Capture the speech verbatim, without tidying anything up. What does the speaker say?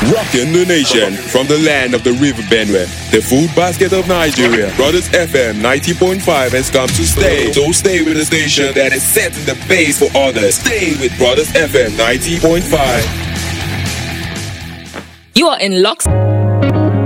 Rocking the nation from the land of the River Benue, the food basket of Nigeria. Brothers F M ninety point five has come to stay. So stay with the station that is setting the pace for others. Stay with Brothers F M ninety point five. You are in Lux.